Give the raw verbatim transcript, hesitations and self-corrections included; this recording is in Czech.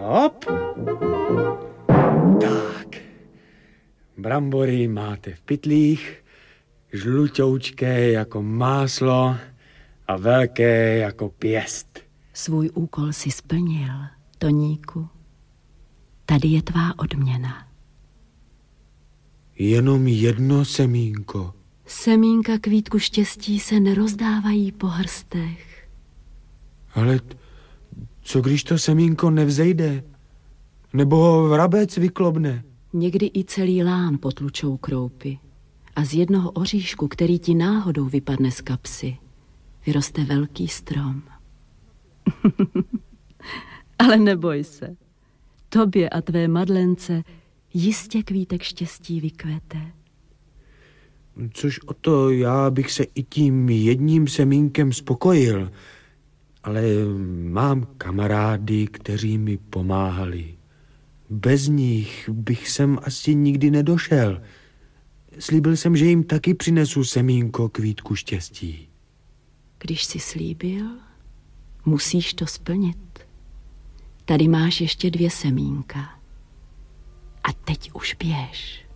Hop. Tak. Brambory máte v pytlích, žlutoučké jako máslo a velké jako pěst. Svůj úkol si splnil, Toníku. Tady je tvá odměna. Jenom jedno semínko. Semínka kvítku štěstí se nerozdávají po hrstech. Ale co když to semínko nevzejde? Nebo ho vrabec vyklobne? Někdy i celý lán potlučou kroupy. A z jednoho oříšku, který ti náhodou vypadne z kapsy, vyroste velký strom. Ale neboj se. Tobě a tvé Madlence jistě kvítek štěstí vykvete. Což o to, já bych se i tím jedním semínkem spokojil, ale mám kamarády, kteří mi pomáhali. Bez nich bych sem asi nikdy nedošel. Slíbil jsem, že jim taky přinesu semínko kvítku štěstí. Když jsi slíbil, musíš to splnit. Tady máš ještě dvě semínka. A teď už běž.